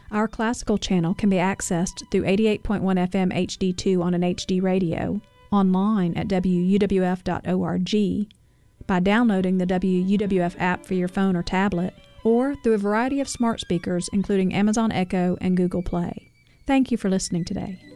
Our classical channel can be accessed through 88.1 FM HD2 on an HD radio, online at wuwf.org, by downloading the WUWF app for your phone or tablet, or through a variety of smart speakers including Amazon Echo and Google Play. Thank you for listening today.